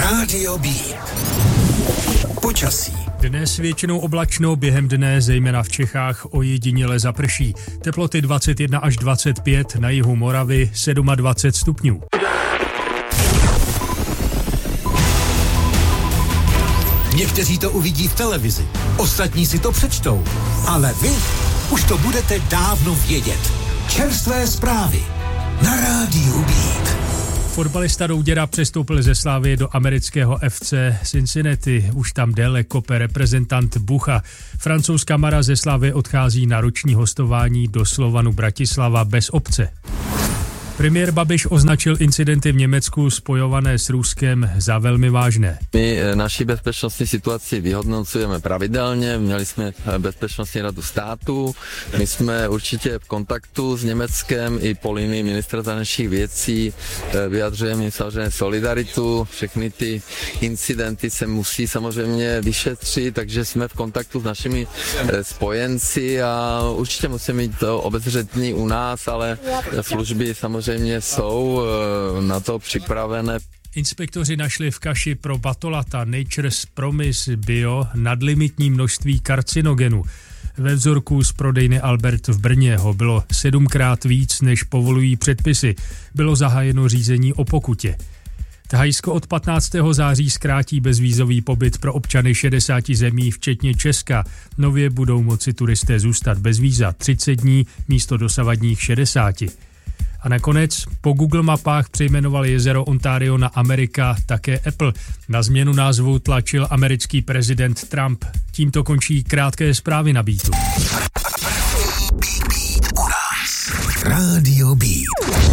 Rádio Beat. Počasí. Dnes většinou oblačno, během dne, zejména v Čechách, ojediněle zaprší. Teploty 21 až 25, na jihu Moravy 27 stupňů. Někteří to uvidí v televizi, ostatní si to přečtou, ale vy už to budete dávno vědět. Čerstvé zprávy na Rádiu Beat. Fotbalista Douděra přestoupil ze Slavie do amerického FC Cincinnati. Už tam déle kope reprezentant Bucha. Francouzská Mara ze Slavie odchází na roční hostování do Slovanu Bratislava bez opce. Premiér Babiš označil incidenty v Německu spojované s Ruskem za velmi vážné. My naši bezpečnostní situaci vyhodnocujeme pravidelně, měli jsme Bezpečnostní radu státu, my jsme určitě v kontaktu s Německem i po linii ministra zahraničních věcí, vyjadřujeme samozřejmě solidaritu, všechny ty incidenty se musí samozřejmě vyšetřit, takže jsme v kontaktu s našimi spojenci a určitě musíme mít to obezřetný u nás, ale služby samozřejmě jsou na to připravené. Inspektoři našli v kaši pro batolata Nature's Promise Bio nadlimitní množství karcinogenů. Ve vzorku z prodejny Albert v Brně ho bylo 7krát víc, než povolují předpisy. Bylo zahájeno řízení o pokutě. Thajsko od 15. září zkrátí bezvízový pobyt pro občany 60 zemí, včetně Česka. Nově budou moci turisté zůstat bez víza 30 dní místo dosavadních 60. A nakonec po Google mapách přejmenoval jezero Ontario na Amerika také Apple. Na změnu názvu tlačil americký prezident Trump. Tímto končí krátké zprávy na Beatu. Rádio Beat.